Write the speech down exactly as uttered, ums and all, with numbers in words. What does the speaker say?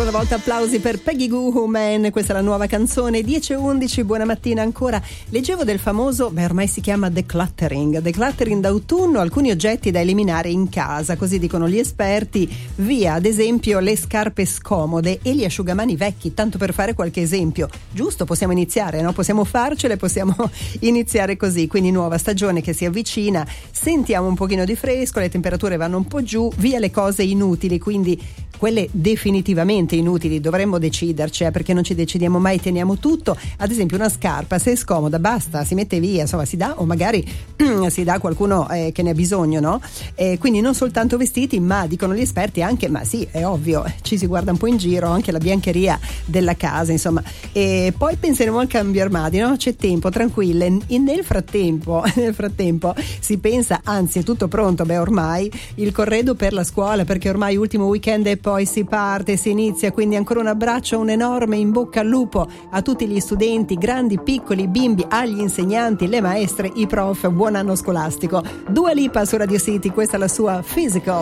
una volta applausi per Peggy Goo Woman, questa è la nuova canzone. Dieci e undici, buona mattina ancora. Leggevo del famoso, beh ormai si chiama decluttering, decluttering d'autunno, alcuni oggetti da eliminare in casa, così dicono gli esperti, via ad esempio le scarpe scomode e gli asciugamani vecchi, tanto per fare qualche esempio. Giusto, possiamo iniziare, no? Possiamo farcele, possiamo iniziare così, quindi nuova stagione che si avvicina, sentiamo un pochino di fresco, le temperature vanno un po' giù, via le cose inutili, quindi quelle definitivamente inutili dovremmo deciderci, eh, perché non ci decidiamo mai, teniamo tutto. Ad esempio una scarpa, se è scomoda basta, si mette via, insomma si dà, o magari si dà a qualcuno eh, che ne ha bisogno, no? Eh, quindi non soltanto vestiti, ma dicono gli esperti anche, ma sì, è ovvio, ci si guarda un po' in giro, anche la biancheria della casa, insomma. E poi penseremo al cambio armadi, no? C'è tempo, tranquille. E nel frattempo, nel frattempo si pensa, anzi è tutto pronto, beh ormai il corredo per la scuola, perché ormai ultimo weekend e poi si parte, si inizia, quindi ancora un abbraccio, un enorme in bocca al lupo a tutti gli studenti, grandi, piccoli, bimbi, agli insegnanti, le maestre, i prof, buon anno scolastico. Dua Lipa su Radio City, questa è la sua Physical.